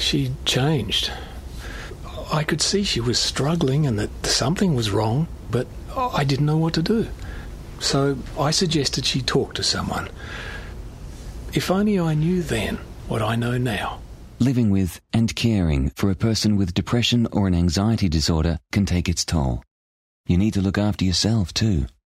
She changed. I could see she was struggling and that something was wrong, but I didn't know what to do. So I suggested she talk to someone. If only I knew then what I know now. Living with and caring for a person with depression or an anxiety disorder can take its toll. You need to look after yourself too.